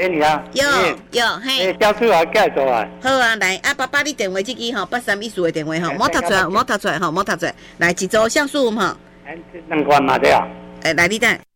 给你啊。 有嘿。 交出来盖走啊。 好啊，来啊，爸爸你电话这支吼，8314的电话吼，莫读出来，莫读出来吼，莫读出来。来一组像素吼。 2罐嘛对啊。 来你等。